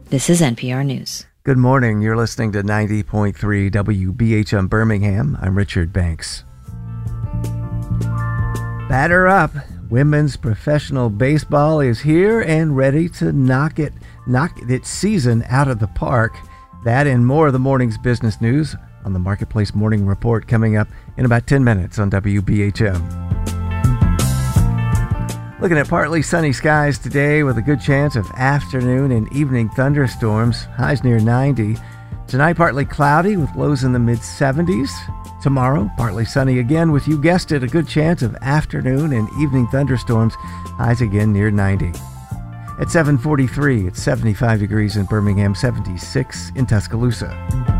This is NPR News. Good morning. You're listening to 90.3 WBHM Birmingham. I'm Richard Banks. Batter up. Women's professional baseball is here and ready to knock its season out of the park. That and more of the morning's business news on the Marketplace Morning Report coming up in about 10 minutes on WBHM. Looking at partly sunny skies today with a good chance of afternoon and evening thunderstorms, highs near 90. Tonight, partly cloudy with lows in the mid-70s. Tomorrow, partly sunny again with, you guessed it, a good chance of afternoon and evening thunderstorms, highs again near 90. At 7:43, it's 75 degrees in Birmingham, 76 in Tuscaloosa.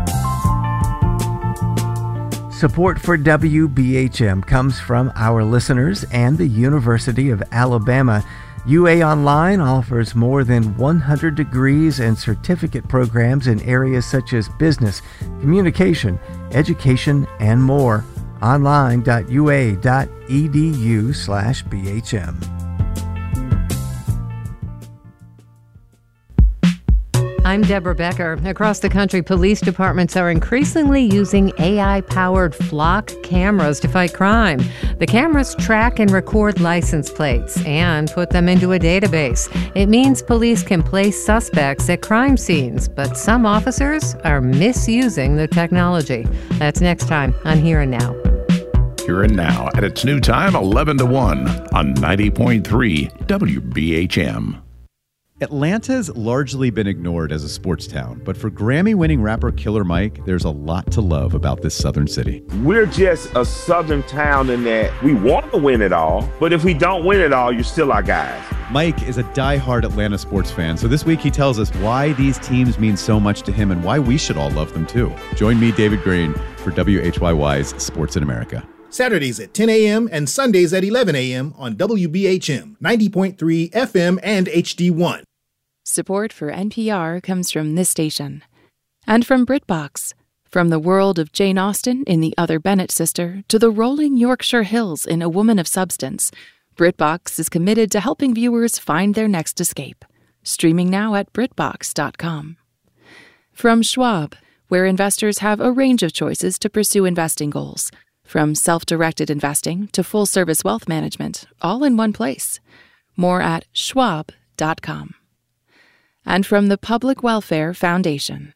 Support for WBHM comes from our listeners and the University of Alabama. UA Online offers more than 100 degrees and certificate programs in areas such as business, communication, education, and more. online.ua.edu/BHM. I'm Deborah Becker. Across the country, police departments are increasingly using AI-powered flock cameras to fight crime. The cameras track and record license plates and put them into a database. It means police can place suspects at crime scenes, but some officers are misusing the technology. That's next time on Here and Now. Here and Now at its new time, 11 to 1 on 90.3 WBHM. Atlanta's largely been ignored as a sports town, but for Grammy-winning rapper Killer Mike, there's a lot to love about this southern city. We're just a southern town in that we want to win it all, but if we don't win it all, you're still our guys. Mike is a die-hard Atlanta sports fan, so this week he tells us why these teams mean so much to him and why we should all love them too. Join me, David Green, for WHYY's Sports in America. Saturdays at 10 a.m. and Sundays at 11 a.m. on WBHM, 90.3 FM and HD1. Support for NPR comes from this station. And from BritBox. From the world of Jane Austen in The Other Bennett Sister to the rolling Yorkshire Hills in A Woman of Substance, BritBox is committed to helping viewers find their next escape. Streaming now at BritBox.com. From Schwab, where investors have a range of choices to pursue investing goals. From self-directed investing to full-service wealth management, all in one place. More at Schwab.com. And from the Public Welfare Foundation.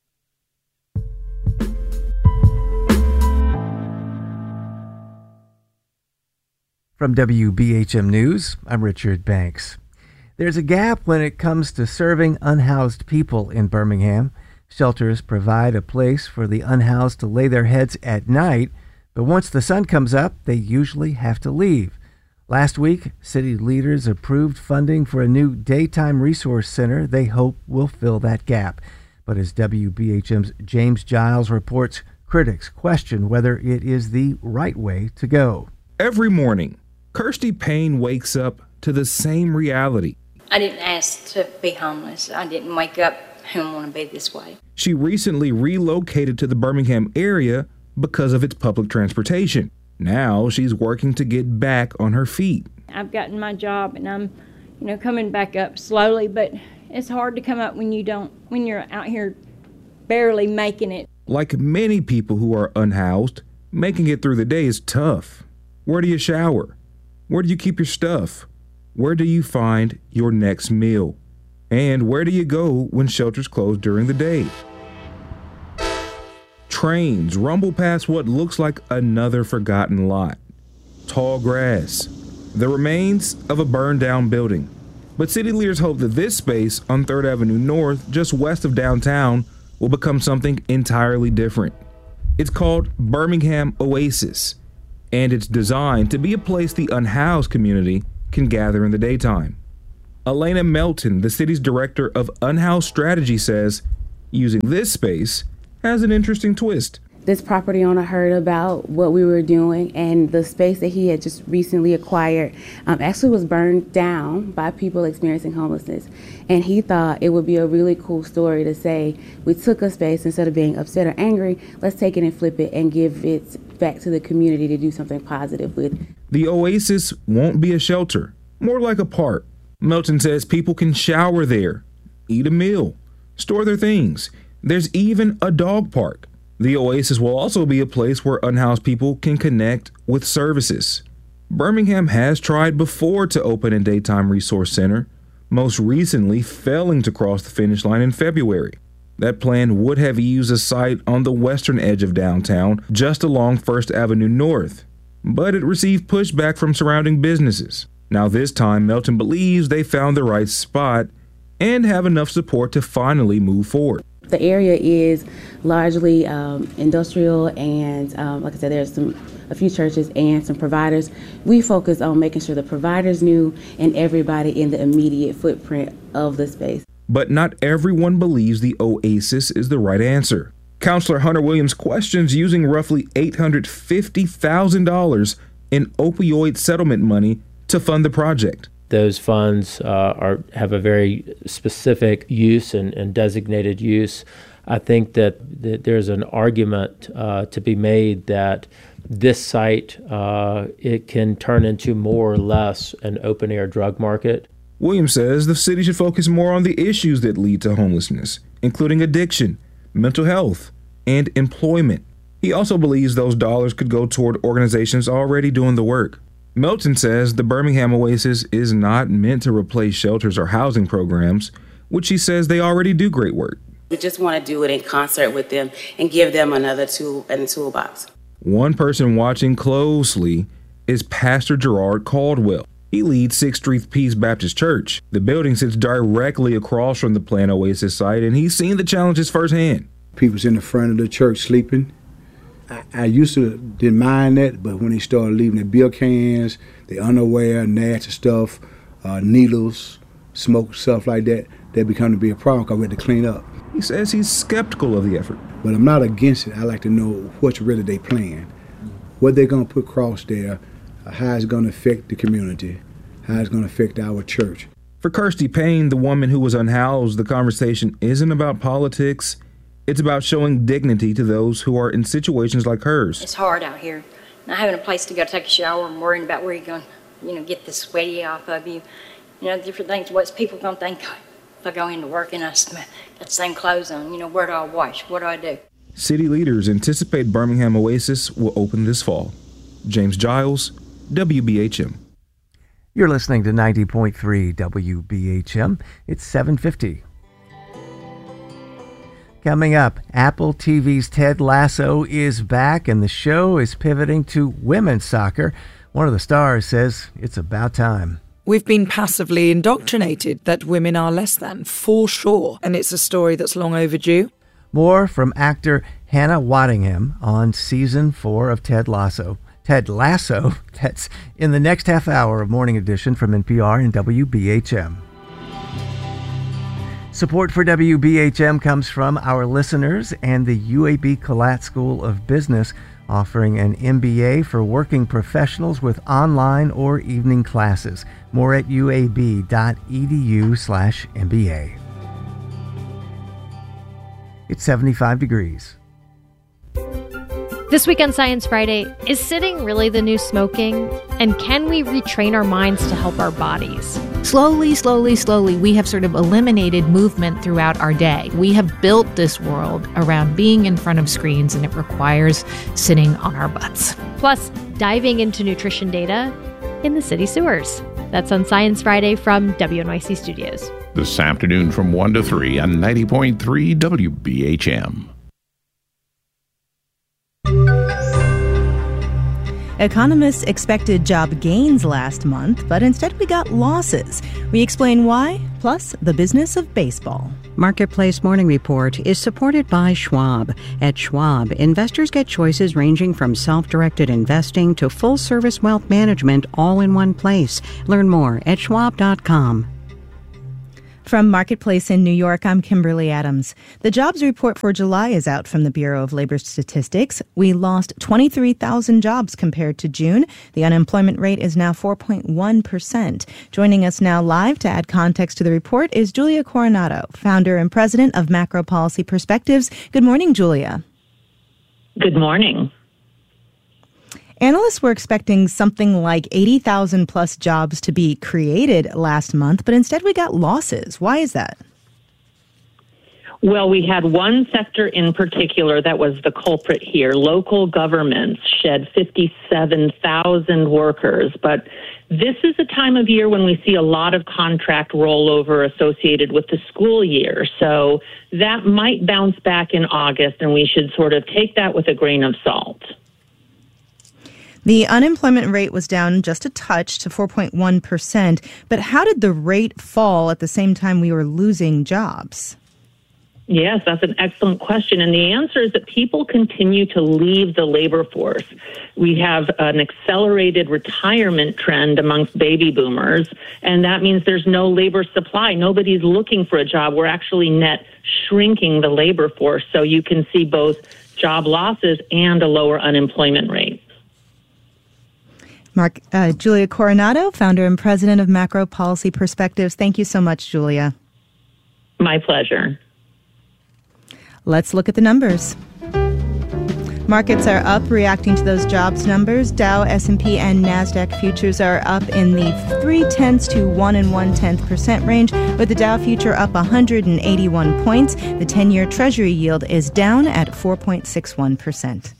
From WBHM News, I'm Richard Banks. There's a gap when it comes to serving unhoused people in Birmingham. Shelters provide a place for the unhoused to lay their heads at night, but once the sun comes up, they usually have to leave. Last week, city leaders approved funding for a new daytime resource center they hope will fill that gap. But as WBHM's James Giles reports, critics question whether it is the right way to go. Every morning, Kirsty Payne wakes up to the same reality. I didn't ask to be homeless. I didn't wake up and want to be this way. She recently relocated to the Birmingham area because of its public transportation. Now she's working to get back on her feet. I've gotten my job and I'm, coming back up slowly, but it's hard to come up when you're out here barely making it. Like many people who are unhoused, making it through the day is tough. Where do you shower? Where do you keep your stuff? Where do you find your next meal? And where do you go when shelters close during the day? Trains rumble past what looks like another forgotten lot. Tall grass. The remains of a burned down building. But city leaders hope that this space on 3rd Avenue North, just west of downtown, will become something entirely different. It's called Birmingham Oasis, and it's designed to be a place the unhoused community can gather in the daytime. Elena Melton, the city's director of Unhoused Strategy, says using this space has an interesting twist. This property owner heard about what we were doing, and the space that he had just recently acquired actually was burned down by people experiencing homelessness. And he thought it would be a really cool story to say, we took a space, instead of being upset or angry, let's take it and flip it and give it back to the community to do something positive with. The Oasis won't be a shelter, more like a park. Melton says people can shower there, eat a meal, store their things. There's even a dog park. The Oasis will also be a place where unhoused people can connect with services. Birmingham has tried before to open a daytime resource center, most recently failing to cross the finish line in February. That plan would have used a site on the western edge of downtown, just along First Avenue North, but it received pushback from surrounding businesses. Now this time, Melton believes they found the right spot and have enough support to finally move forward. The area is largely industrial, and like I said, there's a few churches and some providers. We focus on making sure the providers knew and everybody in the immediate footprint of the space. But not everyone believes the Oasis is the right answer. Counselor Hunter Williams questions using roughly $850,000 in opioid settlement money to fund the project. Those funds have a very specific use and designated use. I think that there's an argument to be made that this site, it can turn into more or less an open-air drug market. Williams says the city should focus more on the issues that lead to homelessness, including addiction, mental health, and employment. He also believes those dollars could go toward organizations already doing the work. Melton says the Birmingham Oasis is not meant to replace shelters or housing programs, which he says they already do great work. We just want to do it in concert with them and give them another tool in the toolbox. One person watching closely is Pastor Gerard Caldwell. He leads 6th Street Peace Baptist Church. The building sits directly across from the planned Oasis site, and he's seen the challenges firsthand. People's in the front of the church sleeping. I used to didn't mind that, but when they started leaving their beer cans, their underwear, nasty stuff, needles, smoke, stuff like that, that become to be a problem because we had to clean up. He says he's skeptical of the effort. But I'm not against it. I like to know what's really they plan, what they're going to put across there, how it's going to affect the community, how it's going to affect our church. For Kirsty Payne, the woman who was unhoused, the conversation isn't about politics. It's about showing dignity to those who are in situations like hers. It's hard out here. Not having a place to go take a shower and worrying about where you're going to, get the sweaty off of you. Different things. What's people going to think if I go into work and I got the same clothes on? Where do I wash? What do I do? City leaders anticipate Birmingham Oasis will open this fall. James Giles, WBHM. You're listening to 90.3 WBHM. It's 7:50. Coming up, Apple TV's Ted Lasso is back, and the show is pivoting to women's soccer. One of the stars says it's about time. We've been passively indoctrinated that women are less than, for sure, and it's a story that's long overdue. More from actor Hannah Waddingham on Season 4 of Ted Lasso. Ted Lasso, that's in the next half hour of Morning Edition from NPR and WBHM. Support for WBHM comes from our listeners and the UAB Collat School of Business, offering an MBA for working professionals with online or evening classes. More at uab.edu/MBA. It's 75 degrees. This week on Science Friday, is sitting really the new smoking? And can we retrain our minds to help our bodies? Slowly, we have sort of eliminated movement throughout our day. We have built this world around being in front of screens, and it requires sitting on our butts. Plus, diving into nutrition data in the city sewers. That's on Science Friday from WNYC Studios. This afternoon from 1 to 3 on 90.3 WBHM. Economists expected job gains last month, but instead we got losses. We explain why, plus the business of baseball. Marketplace Morning Report is supported by Schwab. At Schwab, investors get choices ranging from self-directed investing to full-service wealth management all in one place. Learn more at schwab.com. From Marketplace in New York, I'm Kimberly Adams. The jobs report for July is out from the Bureau of Labor Statistics. We lost 23,000 jobs compared to June. The unemployment rate is now 4.1%. Joining us now live to add context to the report is Julia Coronado, founder and president of Macro Policy Perspectives. Good morning, Julia. Good morning. Analysts were expecting something like 80,000 plus jobs to be created last month, but instead we got losses. Why is that? Well, we had one sector in particular that was the culprit here. Local governments shed 57,000 workers, but this is a time of year when we see a lot of contract rollover associated with the school year. So that might bounce back in August, and we should sort of take that with a grain of salt. The unemployment rate was down just a touch to 4.1%, but how did the rate fall at the same time we were losing jobs? Yes, that's an excellent question. And the answer is that people continue to leave the labor force. We have an accelerated retirement trend amongst baby boomers, and that means there's no labor supply. Nobody's looking for a job. We're actually net shrinking the labor force. So you can see both job losses and a lower unemployment rate. Julia Coronado, founder and president of Macro Policy Perspectives. Thank you so much, Julia. My pleasure. Let's look at the numbers. Markets are up, reacting to those jobs numbers. Dow, S&P, and NASDAQ futures are up in the 0.3 to 1 1/10% range, with the Dow future up 181 points. The 10-year Treasury yield is down at 4.61%.